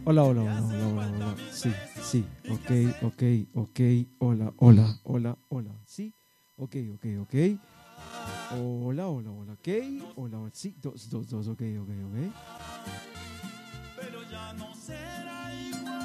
Hola, hola, hola, hola, hola, hola. Sí, sí, ok. Hola, hola, hola, hola. Sí, ok. Hola, hola, hola, ok. Hola, hola, sí, dos, ok. Pero ya no será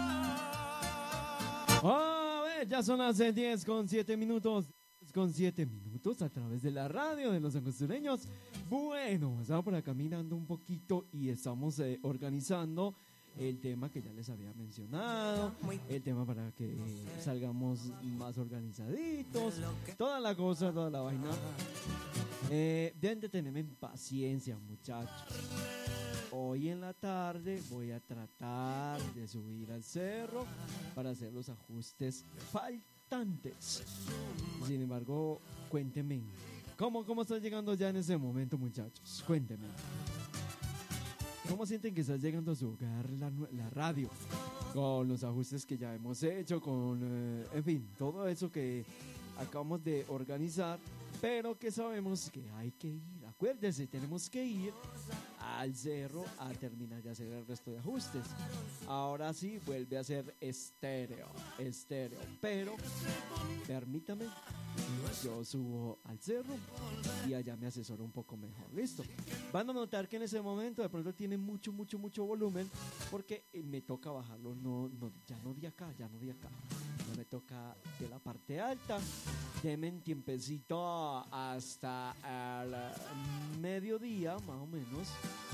igual. A ver, ya son las 10 con 7 minutos. Con 7 minutos a través de la radio de los angostureños. Bueno, estamos por acá caminando un poquito y estamos organizando el tema que ya les había mencionado, el tema para que salgamos más organizaditos, toda la cosa, toda la vaina. Deben de tenerme paciencia, muchachos. Hoy en la tarde voy a tratar de subir al cerro para hacer los ajustes faltantes. Sin embargo, cuéntenme, ¿cómo están llegando ya en ese momento, muchachos? Cuéntenme. ¿Cómo sienten que está llegando a su hogar la radio? Con los ajustes que ya hemos hecho, con, en fin, todo eso que acabamos de organizar, pero que sabemos que hay que ir. Acuérdense, tenemos que ir al cerro a terminar de hacer el resto de ajustes. Ahora sí, vuelve a ser estéreo, pero permítame, yo subo al cerro y allá me asesoro un poco mejor. Listo. Van a notar que en ese momento de pronto tiene mucho volumen porque me toca bajarlo, ya no de acá. Ya me toca de la parte alta. Denme un tiempecito hasta el mediodía, más o menos.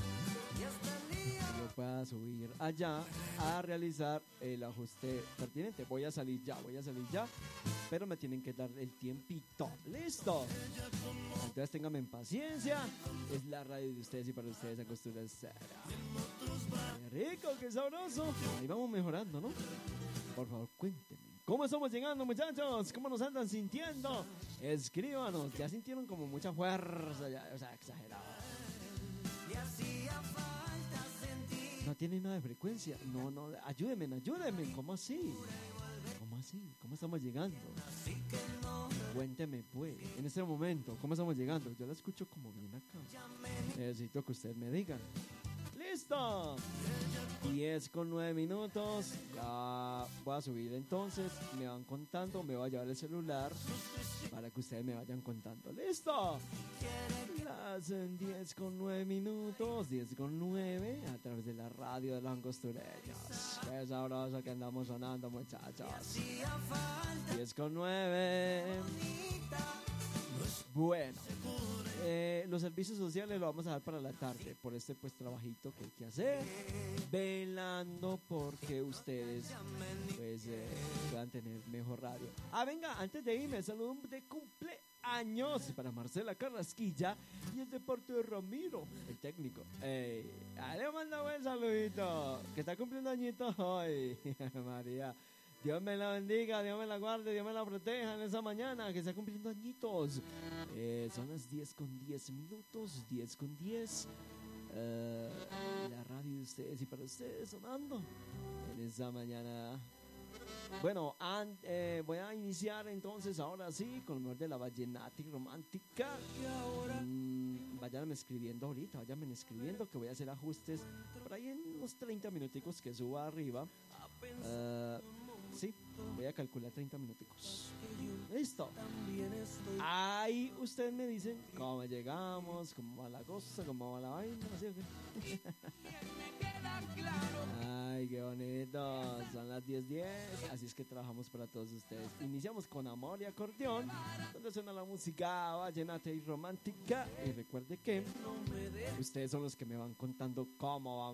Yo pueda subir allá a realizar el ajuste pertinente. Voy a salir ya, pero me tienen que dar el tiempito. ¡Listo! Entonces ténganme paciencia. Es la radio de ustedes y para ustedes acostúmbrense. ¡Qué rico, qué sabroso! Ahí vamos mejorando, ¿no? Por favor, cuéntenme. ¿Cómo estamos llegando, muchachos? ¿Cómo nos andan sintiendo? Escríbanos. Ya sintieron como mucha fuerza, ya, o sea, exagerado. No tiene nada de frecuencia. No, ayúdenme. ¿Cómo así? ¿Cómo estamos llegando? Cuénteme, pues, en este momento, ¿cómo estamos llegando? Yo la escucho como bien acá. Necesito que ustedes me digan. ¡Listo! 10 con 9 minutos. Ya voy a subir entonces. Me van contando. Me voy a llevar el celular para que ustedes me vayan contando. ¡Listo! Las 10 con 9 minutos. 10 con 9 a través de la radio de los angostureños. Qué sabroso que andamos sonando, muchachos. 10 con 9. Bueno, los servicios sociales lo vamos a dar para la tarde por este pues trabajito que hay que hacer, velando porque ustedes pues puedan tener mejor radio. Venga, antes de irme, saludo de cumpleaños para Marcela Carrasquilla y el deporte de Ramiro, el técnico. Le mando buen saludito, que está cumpliendo añitos hoy. María, Dios me la bendiga, Dios me la guarde, Dios me la proteja en esa mañana que está cumpliendo añitos. Son las 10 con 10 minutos, 10 con 10. La radio de ustedes y para ustedes sonando en esa mañana. Bueno, voy a iniciar entonces ahora sí con el mejor de la vallenata y romántica. Vayan escribiendo ahorita, vayan escribiendo que voy a hacer ajustes por ahí en unos 30 minuticos que suba arriba. Sí, voy a calcular 30 minuticos. Listo. Ahí ustedes me dicen cómo llegamos, cómo va la cosa, cómo va la vaina, ¿sí o qué? Ay, qué bonito. Son las 10:10. Así es que trabajamos para todos ustedes. Iniciamos con amor y acordeón, donde suena la música vallenata y romántica. Y recuerde que ustedes son los que me van contando cómo va